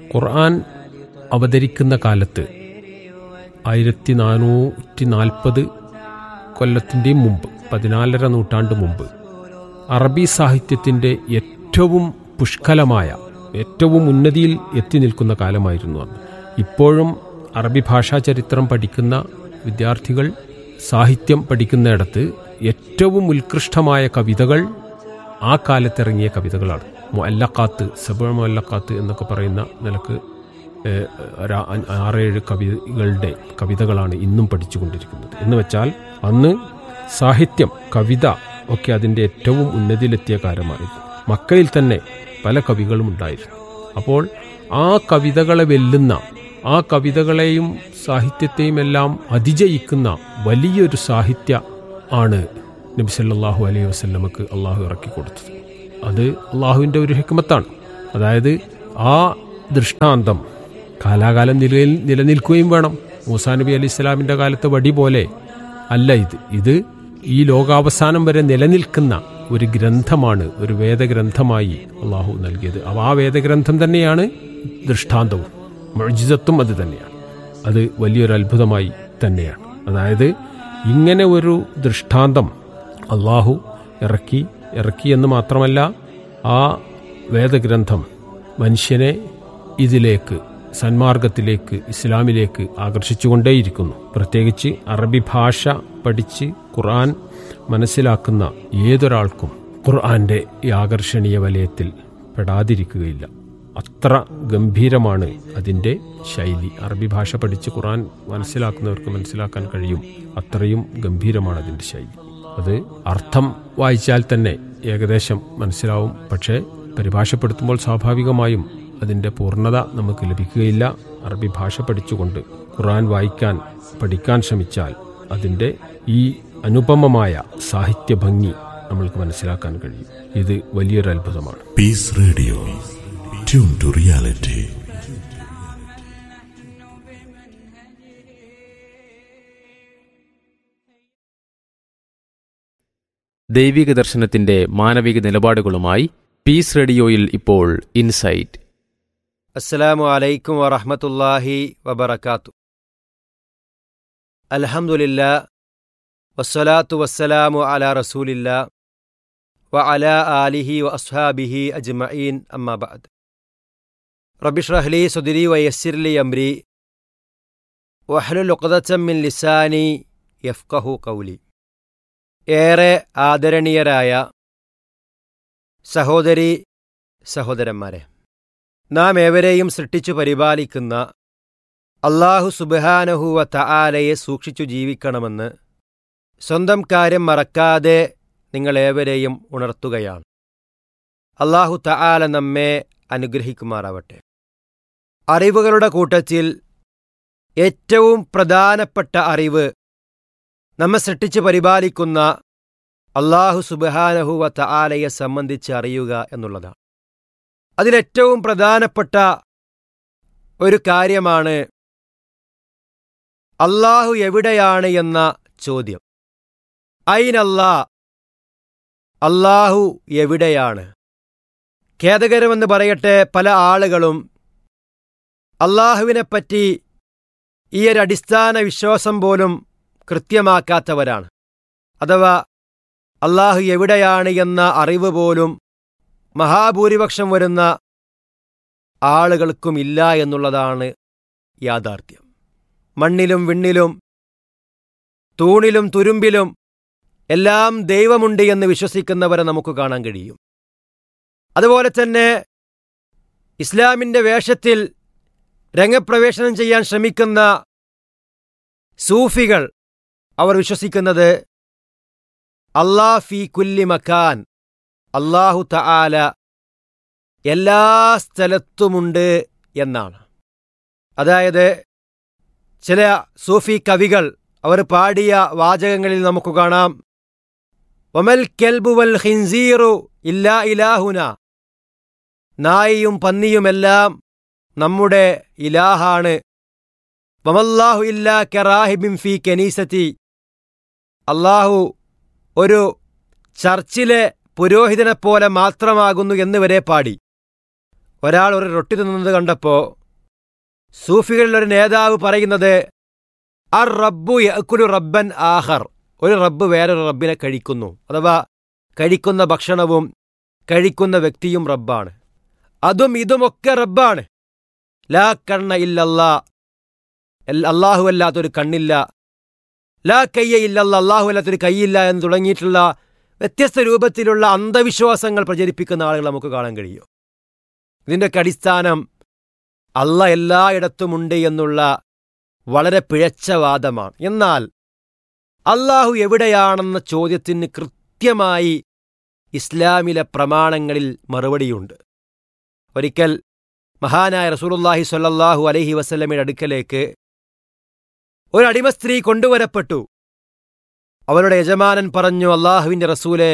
ഖുർആൻ അവതരിക്കുന്ന കാലത്ത് 1440 കൊല്ലത്തിൻ്റെയും മുമ്പ്, 14 നൂറ്റാണ്ട് മുമ്പ്, അറബി സാഹിത്യത്തിൻ്റെ ഏറ്റവും പുഷ്കലമായ, ഏറ്റവും ഉന്നതിയിൽ എത്തി നിൽക്കുന്ന കാലമായിരുന്നു അന്ന്. ഇപ്പോഴും അറബി ഭാഷാ ചരിത്രം പഠിക്കുന്ന വിദ്യാർത്ഥികൾ സാഹിത്യം പഠിക്കുന്നിടത്ത് ഏറ്റവും ഉത്കൃഷ്ടമായ കവിതകൾ ആ കാലത്തിറങ്ങിയ കവിതകളാണ്. മുഅല്ലഖാത്ത്, സബഅ മുഅല്ലഖാത്ത് എന്നൊക്കെ പറയുന്ന നിലക്ക് 6-7 കവിതകളാണ് ഇന്നും പഠിച്ചുകൊണ്ടിരിക്കുന്നത്. എന്ന് വെച്ചാൽ അന്ന് സാഹിത്യം, കവിത ഒക്കെ അതിൻ്റെ ഏറ്റവും ഉന്നതിയിലെത്തിയ കാലമായിരുന്നു. മക്കയിൽ തന്നെ പല കവികളും ഉണ്ടായിരുന്നു. അപ്പോൾ ആ കവിതകളെ വെല്ലുന്ന, ആ കവിതകളെയും സാഹിത്യത്തെയും എല്ലാം അതിജയിക്കുന്ന വലിയൊരു സാഹിത്യ ആണ് നബി സല്ലല്ലാഹു അലൈഹി വസല്ലമക്ക് അള്ളാഹു ഇറക്കി കൊടുത്തത്. അത് അള്ളാഹുവിൻ്റെ ഒരു ഹിക്മത്താണ്. അതായത് ആ ദൃഷ്ടാന്തം കാലാകാലം നിലനിൽക്കുകയും വേണം. മൂസാ നബി അലൈഹി സ്വലാമിൻ്റെ കാലത്തെ വടി പോലെ അല്ല ഇത് ഈ ലോകാവസാനം വരെ നിലനിൽക്കുന്ന ഒരു ഗ്രന്ഥമാണ്, ഒരു വേദഗ്രന്ഥമായി അള്ളാഹു നൽകിയത്. ആ വേദഗ്രന്ഥം തന്നെയാണ് ദൃഷ്ടാന്തവും മുഅ്ജിസത്തും അത് തന്നെയാണ്. അത് വലിയൊരു അത്ഭുതമായി തന്നെയാണ്. അതായത് ഇങ്ങനെ ഒരു ദൃഷ്ടാന്തം അള്ളാഹു ഇറക്കി എന്ന് മാത്രമല്ല, ആ വേദഗ്രന്ഥം മനുഷ്യനെ ഇതിലേക്ക്, സന്മാർഗത്തിലേക്ക്, ഇസ്ലാമിലേക്ക് ആകർഷിച്ചുകൊണ്ടേയിരിക്കുന്നു. പ്രത്യേകിച്ച് അറബി ഭാഷ പഠിച്ച് ഖുർആൻ മനസ്സിലാക്കുന്ന ഏതൊരാൾക്കും ഖുർആന്റെ ഈ ആകർഷണീയ വലയത്തിൽ പെടാതിരിക്കുകയില്ല. അത്ര ഗംഭീരമാണ് അതിൻ്റെ ശൈലി. അറബി ഭാഷ പഠിച്ച് ഖുർആൻ മനസ്സിലാക്കുന്നവർക്ക് മനസ്സിലാക്കാൻ കഴിയും. അത്രയും ഗംഭീരമാണ് അതിൻ്റെ ശൈലി. അത് അർത്ഥം വായിച്ചാൽ തന്നെ ഏകദേശം മനസ്സിലാവും. പക്ഷേ പരിഭാഷപ്പെടുത്തുമ്പോൾ സ്വാഭാവികമായും അതിൻ്റെ പൂർണ്ണത നമുക്ക് ലഭിക്കുകയില്ല. അറബി ഭാഷ പഠിച്ചുകൊണ്ട് ഖുർആൻ വായിക്കാൻ, പഠിക്കാൻ ശ്രമിച്ചാൽ അതിൻ്റെ ഈ അനുപമമായ സാഹിത്യ ഭംഗി നമ്മൾക്ക് മനസ്സിലാക്കാൻ കഴിയും. ഇത് വലിയൊരു അത്ഭുതമാണ്. Piece radio, tune to reality. ദൈവിക ദർശനത്തിന്റെ മാനവിക നിലപാടുകളുമായി പീസ് റേഡിയോയിൽ ഇപ്പോൾ ഇൻസൈറ്റ്. അസ്സലാമു അലൈക്കും വറഹ്മത്തുള്ളാഹി വബറകാതുഹു. അൽഹംദുലില്ലാ വസ്സലാത്തു വസ്സലാമു അലാ റസൂലില്ലാ വഅലാ ആലിഹി വഅസ്ഹാബിഹി അജ്മഈൻ, അമ്മാ ബഅദ്. റബ്ബി ഇശ്റഹ് ലി സദ്രി വയസ്സിർ ലി അംരി വഹ്ലുൽ ഉഖ്ദതം മിൻ ലിസാനി യഫ്ഖഹു ഖൗലി. ഏറെ ആദരണീയരായ സഹോദരീ സഹോദരന്മാരെ, നാം ഏവരെയും സൃഷ്ടിച്ചു പരിപാലിക്കുന്ന അല്ലാഹു സുബ്ഹാനഹു വ തആലയെ സൂക്ഷിച്ചു ജീവിക്കണമെന്ന് സ്വന്തം കാര്യം മറക്കാതെ നിങ്ങളേവരെയും ഉണർത്തുകയാണ്. അല്ലാഹു തആല നമ്മെ അനുഗ്രഹിക്കുമാറാവട്ടെ. അറിവുകളുടെ കൂട്ടത്തിൽ ഏറ്റവും പ്രധാനപ്പെട്ട അറിവ് നമ്മെ സൃഷ്ടിച്ച് പരിപാലിക്കുന്ന അല്ലാഹു സുബ്ഹാനഹു വ തആലയെ സംബന്ധിച്ച് അറിയുക എന്നുള്ളതാണ്. അതിലേറ്റവും പ്രധാനപ്പെട്ട ഒരു കാര്യമാണ് അല്ലാഹു എവിടെയാണ് എന്ന ചോദ്യം. ഐനല്ലാ, അല്ലാഹു എവിടെയാണ്? ഖേദകരമെന്ന് പറയട്ടെ, പല ആളുകളും അല്ലാഹുവിനെപ്പറ്റി ഈ ഒരു അടിസ്ഥാന വിശ്വാസം പോലും കൃത്യമാക്കാത്തവരാണ്. അഥവാ അല്ലാഹു എവിടെയാണ് എന്ന അറിവ് പോലും മഹാഭൂരിപക്ഷം വരുന്ന ആളുകൾക്കും ഇല്ല എന്നുള്ളതാണ് യാഥാർത്ഥ്യം. മണ്ണിലും വിണ്ണിലും തൂണിലും തുരുമ്പിലും എല്ലാം ദൈവമുണ്ട് എന്ന് വിശ്വസിക്കുന്നവരെ നമുക്ക് കാണാൻ കഴിയും. അതുപോലെ തന്നെ ഇസ്ലാമിൻ്റെ വേഷത്തിൽ രംഗപ്രവേശനം ചെയ്യാൻ ശ്രമിക്കുന്ന സൂഫികൾ, അവർ വിശ്വസിക്കുന്നത് അല്ലാഹ് ഫീ കുല്ലി മക്കാൻ, അല്ലാഹു തആല എല്ലാ സ്ഥലത്തുമുണ്ട് എന്നാണ്. അതായത് ചില സൂഫി കവികൾ അവർ പാടിയ വാചകങ്ങളിൽ നമുക്ക് കാണാം, വമൽ കൽബു വൽ ഖിൻസീറു ഇല്ലാ ഇലാഹുന, നായിയും പന്നിയുമെല്ലാം നമ്മുടെ ഇലാഹാണ്. വമല്ലാഹു ഇല്ലാ കറാഹിബിൻ ഫീ കനീസതി, അല്ലാഹു ഒരു ചർച്ചിലെ പുരോഹിതനെപ്പോലെ മാത്രമാകുന്നു എന്ന് വരെ പാടി. ഒരാൾ ഒരു റൊട്ടി തിന്നുന്നത് കണ്ടപ്പോൾ സൂഫികളിലൊരു നേതാവ് പറയുന്നത് അർ റബ്ബു യഅ്കുലു റബ്ബൻ ആഖർ, ഒരു റബ്ബ് വേറൊരു റബ്ബിനെ കഴിക്കുന്നു. അഥവാ കഴിക്കുന്ന ഭക്ഷണവും കഴിക്കുന്ന വ്യക്തിയും റബ്ബാണ്. അതും ഇതുമൊക്കെ റബ്ബാണ്. ലാ കണ്ണ ഇല്ലല്ലാ, അല്ലാഹു അല്ലാത്തൊരു കണ്ണില്ല. ലാ കയ്യ ഇല്ലല്ലാ, അല്ലാഹു അല്ലാത്തൊരു കൈയില്ല എന്ന് തുടങ്ങിയിട്ടുള്ള വ്യത്യസ്ത രൂപത്തിലുള്ള അന്ധവിശ്വാസങ്ങൾ പ്രചരിപ്പിക്കുന്ന ആളുകൾ നമുക്ക് കാണാൻ കഴിയും. ഇതിൻ്റെയൊക്കെ അടിസ്ഥാനം അള്ള എല്ലായിടത്തുമുണ്ട് എന്നുള്ള വളരെ പിഴച്ച വാദമാണ്. എന്നാൽ അള്ളാഹു എവിടെയാണെന്ന ചോദ്യത്തിന് കൃത്യമായി ഇസ്ലാമിലെ പ്രമാണങ്ങളിൽ മറുപടിയുണ്ട്. ഒരിക്കൽ മഹാനായ റസൂലുള്ളാഹി സ്വല്ലല്ലാഹു അലൈഹി വസല്ലമയുടെ അടുക്കലേക്ക് ഒരു അടിമ സ്ത്രീ കൊണ്ടുവരപ്പെട്ടു. അവരുടെ യജമാനൻ പറഞ്ഞു, അള്ളാഹുവിൻ്റെ റസൂലേ,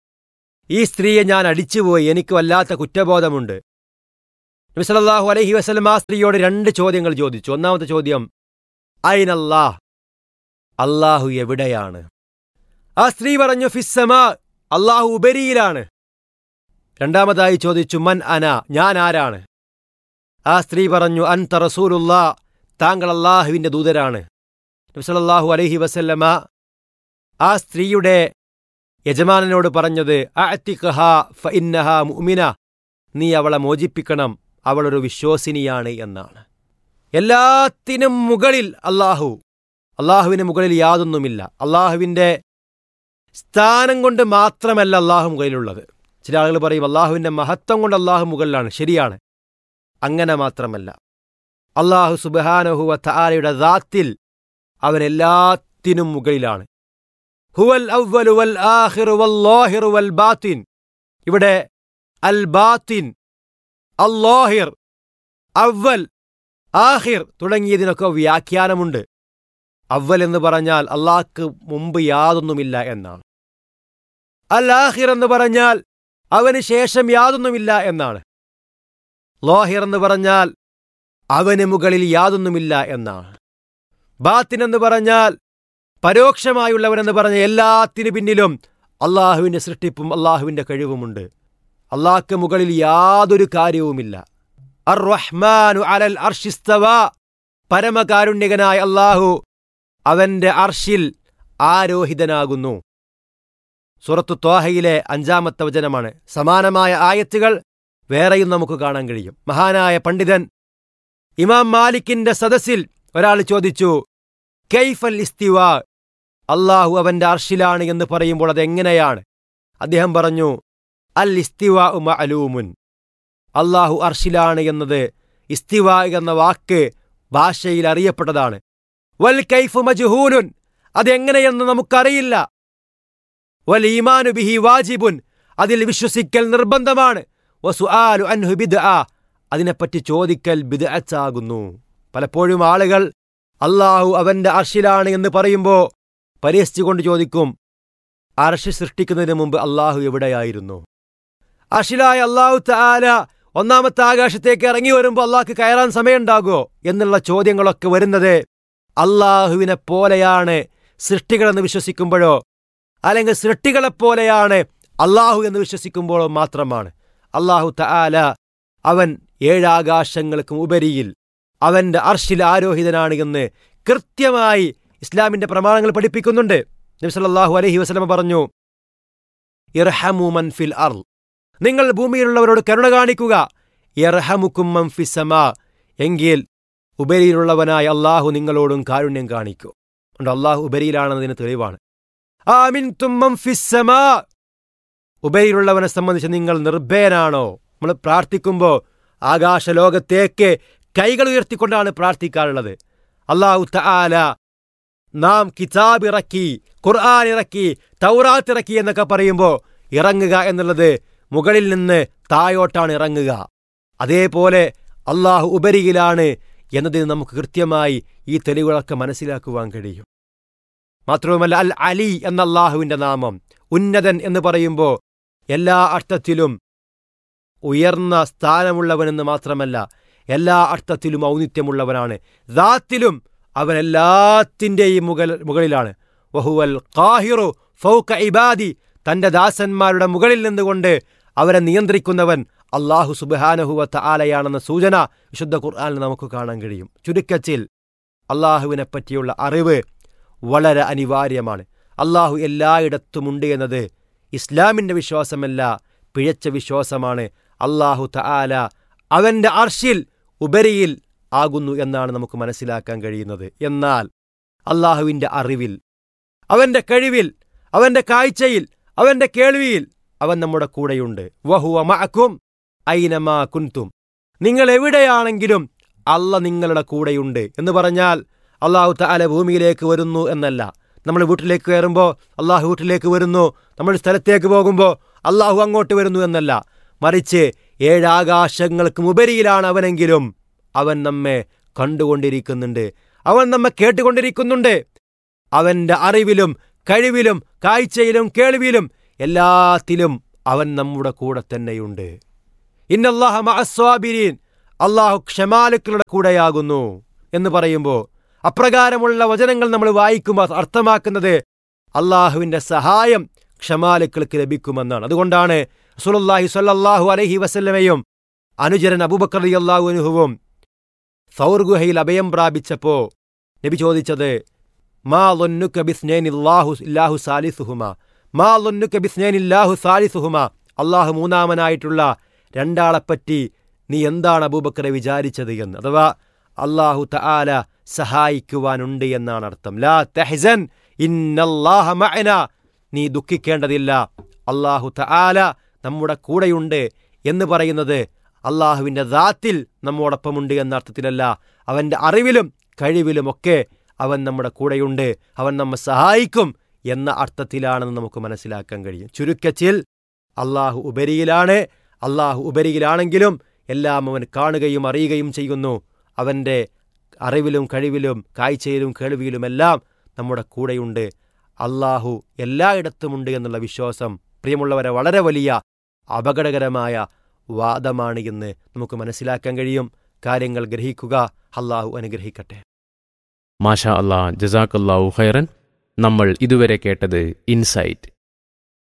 ഈ സ്ത്രീയെ ഞാൻ അടിച്ചുപോയി, എനിക്ക് വല്ലാത്ത കുറ്റബോധമുണ്ട്. നബി സല്ലല്ലാഹു അലൈഹി വസല്ലം ആ സ്ത്രീയോട് 2 ചോദ്യങ്ങൾ ചോദിച്ചു. ഒന്നാമത്തെ ചോദ്യം, അയ്നല്ലാഹ്, അള്ളാഹു എവിടെയാണ്? ആ സ്ത്രീ പറഞ്ഞു, ഫിസ്സമാ, അള്ളാഹു ഉപരിയിലാണ്. രണ്ടാമതായി ചോദിച്ചു, മൻ അന, ഞാൻ ആരാണ്? ആ സ്ത്രീ പറഞ്ഞു, അൻത റസൂലുള്ളാഹ്, താങ്കൾ അള്ളാഹുവിൻ്റെ ദൂതരാണ്. നബി സല്ലല്ലാഹു അലൈഹി വസല്ലമ ആ സ്ത്രീയുടെ യജമാനനോട് പറഞ്ഞത്, അഅ്തിഖഹാ ഫഇന്നഹാ മുഅ്മിന, നീ അവളെ മോചിപ്പിക്കണം, അവളൊരു വിശ്വാസിനിയാണ് എന്നാണ്. എല്ലാത്തിനും മുകളിൽ അള്ളാഹുവിന് മുകളിൽ യാതൊന്നുമില്ല. അള്ളാഹുവിൻ്റെ സ്ഥാനം കൊണ്ട് മാത്രമല്ല അള്ളാഹു മുകളിലുള്ളത്. ചില ആളുകൾ പറയും അള്ളാഹുവിൻ്റെ മഹത്വം കൊണ്ട് അള്ളാഹു മുകളിലാണ്. ശരിയാണ്, അങ്ങനെ മാത്രമല്ല. അള്ളാഹു സുബ്ഹാനഹു വ തആലയുടെ ദാത്തിൽ അവൻ എല്ലാത്തിനും മുകളിലാണ്. ഹുവൽ അവ്വലു വൽ ആഖിറു വൽ ളാഹിറു വൽ ബാത്തിൻ. ഇവിടെ അൽ ബാത്തിൻ, അല്ലാഹിർ, അവ്വൽ, ആഖിർ തുടങ്ങിയതിനൊക്കെ വ്യാഖ്യാനമുണ്ട്. അവ്വൽ എന്ന് പറഞ്ഞാൽ അള്ളാഹ്ക്ക് മുമ്പ് യാതൊന്നുമില്ല എന്നാണ്. അൽ ആഖിർ എന്ന് പറഞ്ഞാൽ അവന് ശേഷം യാതൊന്നുമില്ല എന്നാണ്. ളാഹിർ എന്ന് പറഞ്ഞാൽ അവന് മുകളിൽ യാതൊന്നുമില്ല എന്നാണ്. ബാത്തിൻ എന്ന് പറഞ്ഞാൽ പരോക്ഷമായുള്ളവനെന്ന് പറഞ്ഞ എല്ലാത്തിനു പിന്നിലും അള്ളാഹുവിൻ്റെ സൃഷ്ടിപ്പും അള്ളാഹുവിൻ്റെ കഴിവുമുണ്ട്. അള്ളാഹ്ക്ക് മുകളിൽ യാതൊരു കാര്യവുമില്ല. അർ റഹ്മാനു അലൽ അർശിസ്തവാ, പരമകാരുണ്യകനായ അള്ളാഹു അവൻ്റെ അർശിൽ ആരോഹിതനാകുന്നു. സൂറത്തു ത്വാഹയിലെ 5-ാമത്തെ വചനമാണ്. സമാനമായ ആയത്തുകൾ വേറെയും നമുക്ക് കാണാൻ കഴിയും. മഹാനായ പണ്ഡിതൻ ഇമാം മാലിക്കിന്റെ സദസ്സിൽ ഒരാൾ ചോദിച്ചു, കൈഫൽ ഇസ്തിവാ, അള്ളാഹു അവൻ്റെ അർശിലാണ് എന്ന് പറയുമ്പോൾ അതെങ്ങനെയാണ്? അദ്ദേഹം പറഞ്ഞു, അൽ ഇസ്തിവാ മഅലൂമുൻ, അള്ളാഹു അർശിലാണ് എന്നത് ഇസ്തിവാ എന്ന വാക്ക് ഭാഷയിൽ അറിയപ്പെട്ടതാണ്. വൽ കൈഫു മജ്ഹൂലുൻ, അതെങ്ങനെയെന്ന് നമുക്കറിയില്ല. വൽ ഈമാനു ബിഹി വാജിബുൻ, അതിൽ വിശ്വസിക്കൽ നിർബന്ധമാണ്. വസുആലു അൻഹു ബിദ്അ, അതിനെപ്പറ്റി ചോദിക്കൽ ബിദ്അത്താകുന്നു. പലപ്പോഴും ആളുകൾ അള്ളാഹു അവൻ്റെ അർശിലാണ് എന്ന് പറയുമ്പോൾ പരിഹസിച്ചുകൊണ്ട് ചോദിക്കും, അർശ് സൃഷ്ടിക്കുന്നതിന് മുമ്പ് അള്ളാഹു എവിടെയായിരുന്നു? അർശിലായ അള്ളാഹു തആല 1-ാമത്തെ ആകാശത്തേക്ക് ഇറങ്ങി വരുമ്പോൾ അള്ളാഹ്ക്ക് കയറാൻ സമയമുണ്ടാകുമോ എന്നുള്ള ചോദ്യങ്ങളൊക്കെ വരുന്നത് അള്ളാഹുവിനെ പോലെയാണ് സൃഷ്ടികളെന്ന് വിശ്വസിക്കുമ്പോഴോ അല്ലെങ്കിൽ സൃഷ്ടികളെപ്പോലെയാണ് അള്ളാഹു എന്ന് വിശ്വസിക്കുമ്പോഴോ മാത്രമാണ്. അള്ളാഹു തആല അവൻ 7 ആകാശങ്ങൾക്കും ഉപരിയിൽ അവൻ്റെ അർശിൽ ആരോഹിതനാണ് എന്ന് കൃത്യമായി ഇസ്ലാമിൻ്റെ പ്രമാണങ്ങൾ പഠിപ്പിക്കുന്നുണ്ട്. നബി സല്ലല്ലാഹു അലൈഹി വസല്ലം പറഞ്ഞു, ഇർഹമു മൻ ഫിൽ അർള്, നിങ്ങൾ ഭൂമിയിലുള്ളവരോട് കരുണ കാണിക്കുക. യർഹമുക്കും മൻ ഫിസ് സമാ, എങ്കിൽ ഉപരിയിലുള്ളവനായ അള്ളാഹു നിങ്ങളോടും കാരുണ്യം കാണിക്കും. അതുകൊണ്ട് അള്ളാഹു ഉപരിയിലാണെന്നതിന് തെളിവാണ്. ആമിൻതും മൻ ഫിസ് സമാ, ഉപരിയിലുള്ളവനെ സംബന്ധിച്ച് നിങ്ങൾ നിർഭയനാണോ? നമ്മൾ പ്രാർത്ഥിക്കുമ്പോൾ ആകാശലോകത്തേക്ക് കൈകൾ ഉയർത്തിക്കൊണ്ടാണ് പ്രാർത്ഥിക്കാറുള്ളത്. അല്ലാഹു തആല നാം കിതാബ് ഇറക്കി, ഖുർആൻ ഇറക്കി, തൗറാത്ത് ഇറക്കി എന്നൊക്കെ പറയുമ്പോൾ ഇറങ്ങുക എന്നുള്ളത് മുകളിൽ നിന്ന് താഴോട്ടാണ് ഇറങ്ങുക. അതേപോലെ അള്ളാഹു ഉപരിയിലാണ് എന്നതിന് നമുക്ക് കൃത്യമായി ഈ തെളിവുകളൊക്കെ മനസ്സിലാക്കുവാൻ കഴിയും. മാത്രവുമല്ല, അൽ അലി എന്ന അള്ളാഹുവിൻ്റെ നാമം, ഉന്നതൻ എന്ന് പറയുമ്പോൾ എല്ലാ അർത്ഥത്തിലും ഉയർന്ന സ്ഥാനമുള്ളവനെന്ന് മാത്രമല്ല, എല്ലാ അർത്ഥത്തിലും ഔന്നിത്യമുള്ളവനാണ്. ദാത്തിലും അവൻ എല്ലാത്തിൻ്റെയും മുകളിലാണ്. വഹുവൽ ഖാഹിറു ഫൗക ഇബാദി, തൻ്റെ ദാസന്മാരുടെ മുകളിൽ നിന്നുകൊണ്ട് അവരെ നിയന്ത്രിക്കുന്നവൻ അല്ലാഹു സുബ്ഹാനഹു വ തആലയാണെന്ന സൂചന വിശുദ്ധ ഖുർആനിൽ നമുക്ക് കാണാൻ കഴിയും. ചുരുക്കത്തിൽ അള്ളാഹുവിനെ പറ്റിയുള്ള അറിവ് വളരെ അനിവാര്യമാണ്. അള്ളാഹു എല്ലായിടത്തുമുണ്ട് എന്നത് ഇസ്ലാമിൻ്റെ വിശ്വാസമല്ല, പിഴച്ച വിശ്വാസമാണ്. അല്ലാഹു തആല അവൻ്റെ അർശിൽ ഉപരിയിൽ ആകുന്നു എന്നാണ് നമുക്ക് മനസ്സിലാക്കാൻ കഴിയുന്നത്. എന്നാൽ അള്ളാഹുവിൻ്റെ അറിവിൽ, അവൻ്റെ കഴിവിൽ, അവൻ്റെ കാഴ്ചയിൽ, അവൻ്റെ കേൾവിയിൽ അവൻ നമ്മുടെ കൂടെയുണ്ട്. വഹുവ മഅക്കും ഐനമാ കുൻതും, നിങ്ങൾ എവിടെയാണെങ്കിലും അള്ള നിങ്ങളുടെ കൂടെയുണ്ട് എന്ന് പറഞ്ഞാൽ അള്ളാഹു തആല ഭൂമിയിലേക്ക് വരുന്നു എന്നല്ല. നമ്മൾ വീട്ടിലേക്ക് കയറുമ്പോൾ അള്ളാഹു വീട്ടിലേക്ക് വരുന്നു, നമ്മൾ സ്ഥലത്തേക്ക് പോകുമ്പോൾ അള്ളാഹു അങ്ങോട്ട് വരുന്നു എന്നല്ല. മറിച്ച് 7 ആകാശങ്ങൾക്ക് മുപരിയിലാണ് അവനെങ്കിലും അവൻ നമ്മെ കണ്ടുകൊണ്ടിരിക്കുന്നുണ്ട്, അവൻ നമ്മെ കേട്ടുകൊണ്ടിരിക്കുന്നുണ്ട്. അവൻ്റെ അറിവിലും കഴിവിലും കാഴ്ചയിലും കേൾവിയിലും എല്ലാത്തിലും അവൻ നമ്മുടെ കൂടെ തന്നെയുണ്ട്. ഇന്നല്ലാഹ മഅസ്സാബിരീൻ, അള്ളാഹു ക്ഷമാലുക്കളുടെ കൂടെയാകുന്നു എന്ന് പറയുമ്പോൾ അപ്രകാരമുള്ള വചനങ്ങൾ നമ്മൾ വായിക്കുമ്പോൾ അർത്ഥമാക്കുന്നത് അള്ളാഹുവിൻ്റെ സഹായം ക്ഷമാലുക്കൾക്ക് ലഭിക്കുമെന്നാണ്. അതുകൊണ്ടാണ് റസൂലുള്ളാഹി സ്വല്ലല്ലാഹു അലൈഹി വസല്ലമയും അനുചരൻ അബൂബക്കർ റളിയല്ലാഹു അൻഹുവും സൗർ ഗുഹയിൽ അഭയം പ്രാപിച്ചപ്പോൾ നബി ചോദിച്ചത്, മാ ളന്നുക ബിസ്നൈനില്ലാഹു സാലിസുഹുമാ, മാ ളന്നുക ബിസ്നൈനില്ലാഹു സാലിസുഹുമാ, അള്ളാഹു മൂന്നാമനായിട്ടുള്ള 2 ആളെപ്പറ്റി നീ എന്താണ് അബൂബക്കറെ വിചാരിച്ചത് എന്ന്. അഥവാ അള്ളാഹു തആല സഹായിക്കുവാനുണ്ട് എന്നാണ് അർത്ഥം. ലാ തഹ്സൻ ഇന്നല്ലാഹ മഅനാ, നീ ദുഃഖിക്കേണ്ടതില്ല, അള്ളാഹു തആല നമ്മുടെ കൂടെയുണ്ട് എന്ന് പറയുന്നത് അള്ളാഹുവിൻ്റെ ദാത്തിൽ നമ്മോടൊപ്പമുണ്ട് എന്ന അർത്ഥത്തിലല്ല, അവൻ്റെ അറിവിലും കഴിവിലുമൊക്കെ അവൻ നമ്മുടെ കൂടെയുണ്ട്, അവൻ നമ്മെ സഹായിക്കും എന്ന അർത്ഥത്തിലാണെന്ന് നമുക്ക് മനസ്സിലാക്കാൻ കഴിയും. ചുരുക്കത്തിൽ അള്ളാഹു ഉപരിയിലാണ്. അള്ളാഹു ഉപരിയിലാണെങ്കിലും എല്ലാം അവൻ കാണുകയും അറിയുകയും ചെയ്യുന്നു. അവൻ്റെ അറിവിലും കഴിവിലും കാഴ്ചയിലും കേൾവിയിലുമെല്ലാം നമ്മുടെ കൂടെയുണ്ട്. അള്ളാഹു എല്ലായിടത്തുമുണ്ട് എന്നുള്ള വിശ്വാസം പ്രിയമുള്ളവരെ വളരെ വലിയ അപകടകരമായ വാദമാണ് എന്ന് നമുക്ക് മനസ്സിലാക്കാൻ കഴിയും. കാര്യങ്ങൾ ഗ്രഹിക്കുക. അള്ളാഹു അനുഗ്രഹിക്കട്ടെ. മാഷാ അല്ലാ, ജസാക്കല്ലാഹു ഖൈറൻ. നമ്മൾ ഇതുവരെ കേട്ടത് ഇൻസൈറ്റ്.